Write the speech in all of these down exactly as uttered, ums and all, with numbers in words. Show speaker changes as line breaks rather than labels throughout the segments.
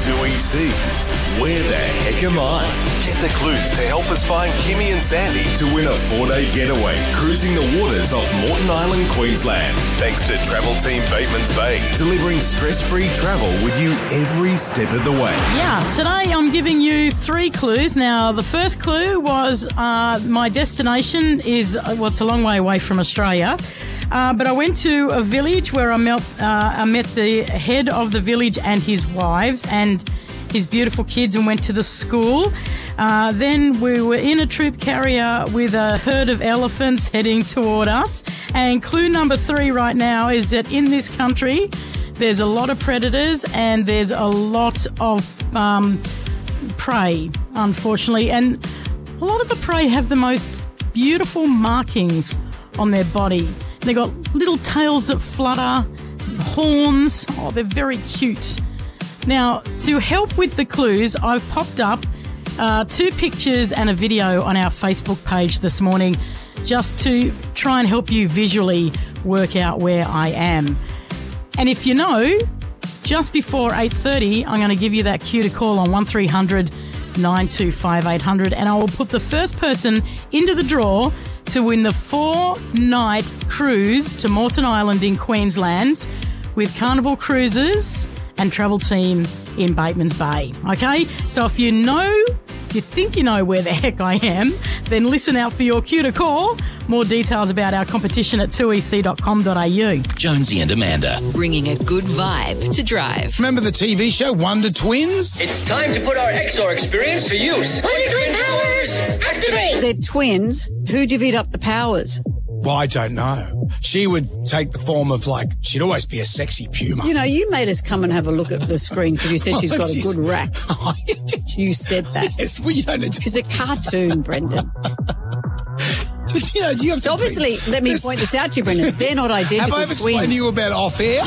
Two E Cs. Where the heck am I? Get the clues to help us find Kimmy and Sandy to win a four-day getaway cruising the waters off Moreton Island, Queensland. Thanks to Travel Team Bateman's Bay, delivering stress-free travel with you every step of the way.
Yeah, today I'm giving you three clues. Now, the first clue was uh, my destination is, uh, well, it's a long way away from Australia. Uh, but I went to a village where I met, uh, I met the head of the village and his wives and his beautiful kids and went to the school. Uh, then we were in a troop carrier with a herd of elephants heading toward us. And clue number three right now is that in this country, there's a lot of predators and there's a lot of um, prey, unfortunately. And a lot of the prey have the most beautiful markings on their body. They've got little tails that flutter, horns. Oh, they're very cute. Now, to help with the clues, I've popped up uh, two pictures and a video on our Facebook page this morning just to try and help you visually work out where I am. And if you know, just before eight thirty, I'm going to give you that cue to call on one three hundred nine two five eight hundred, and I will put the first person into the draw to win the four-night cruise to Moreton Island in Queensland with Carnival Cruises and Travel Team in Bateman's Bay. Okay? So if you know, if you think you know where the heck I am, then listen out for your cue to call. More details about our competition at two e c dot com dot a u.
Jonesy and Amanda.
Bringing a good vibe to drive.
Remember the T V show Wonder Twins?
It's time to put our X R experience to use. Wonder Twin powers, activate!
They're twins. Who divvied up the powers?
Well, I don't know. She would take the form of, like, she'd always be a sexy puma.
You know, you made us come and have a look at the screen because you said
Oh,
she's got a
she's-
good rack. You said that.
Yes, well, you don't need to.
She's a cartoon, Brendan.
You know, do you have to
So obviously, let me
This-
point this out to you, Brendan. They're not identical
Have I ever
twins.
explained to you about off air?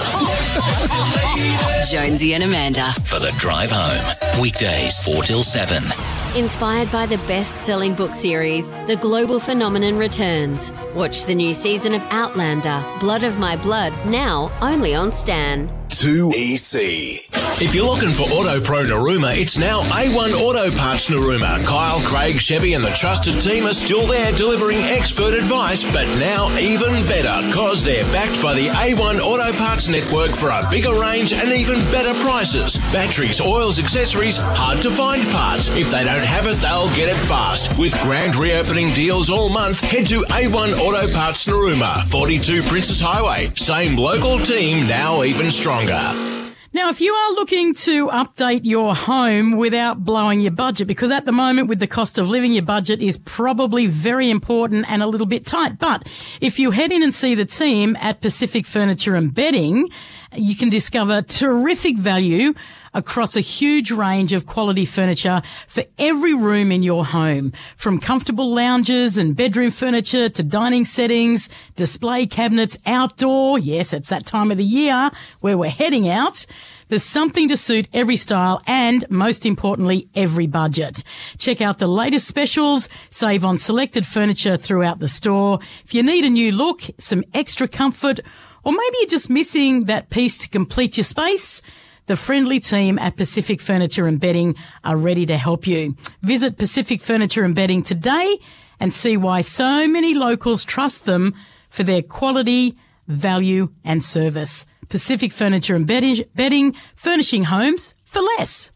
Jonesy and Amanda.
For the drive home. Weekdays four till seven.
Inspired by the best-selling book series, The Global Phenomenon returns. Watch the new season of Outlander, Blood of My Blood, now only on Stan.
two E C.
If you're looking for Auto Pro Naruma, it's now A one Auto Parts Naruma. Kyle, Craig, Chevy and the trusted team are still there delivering expert advice, but now even better because they're backed by the A one Auto Parts network for a bigger range and even better prices. Batteries, oils, accessories, hard to find parts. If they don't have it, they'll get it fast. With grand reopening deals all month, head to A one Auto Parts Naruma, forty-two Princess Highway. Same local team, now even stronger.
Now, if you are looking to update your home without blowing your budget, because at the moment with the cost of living, your budget is probably very important and a little bit tight. But if you head in and see the team at Pacific Furniture and Bedding, you can discover terrific value across a huge range of quality furniture for every room in your home. From comfortable lounges and bedroom furniture to dining settings, display cabinets, outdoor. Yes, it's that time of the year where we're heading out. There's something to suit every style and, most importantly, every budget. Check out the latest specials, save on selected furniture throughout the store. If you need a new look, some extra comfort, or maybe you're just missing that piece to complete your space, the friendly team at Pacific Furniture and Bedding are ready to help you. Visit Pacific Furniture and Bedding today and see why so many locals trust them for their quality, value and service. Pacific Furniture and Bedding, furnishing homes for less.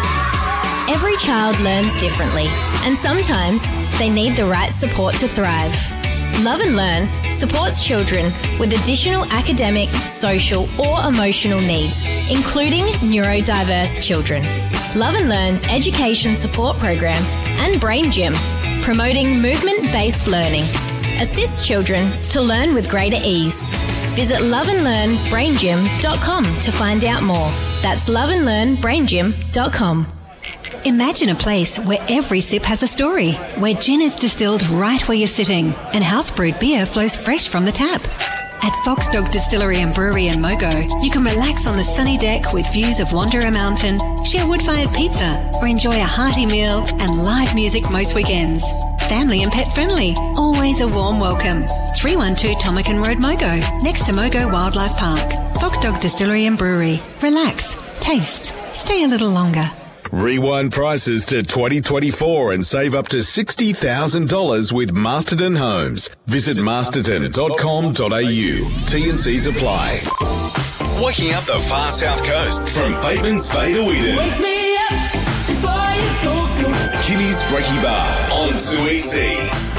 Every child learns differently, and sometimes they need the right support to thrive. Love and Learn supports children with additional academic, social or emotional needs, including neurodiverse children. Love and Learn's education support program and Brain Gym, promoting movement-based learning, assists children to learn with greater ease. Visit love and learn brain gym dot com to find out more. That's love and learn brain gym dot com.
Imagine a place where every sip has a story, where gin is distilled right where you're sitting and house-brewed beer flows fresh from the tap. At Fox Dog Distillery and Brewery in Mogo, you can relax on the sunny deck with views of Wanderer Mountain, share wood-fired pizza, or enjoy a hearty meal and live music most weekends. Family and pet friendly, always a warm welcome. three one two Tomakan Road, Mogo, next to Mogo Wildlife Park. Fox Dog Distillery and Brewery. Relax. Taste. Stay a little longer.
Rewind prices to twenty twenty-four and save up to sixty thousand dollars with Masterton Homes. Visit masterton dot com dot a u. T and C's apply. Waking up the far south coast from Bateman's Bay to Eden.
Wake me up before you go, go.
Kimmy's Brekkie Bar on two E C.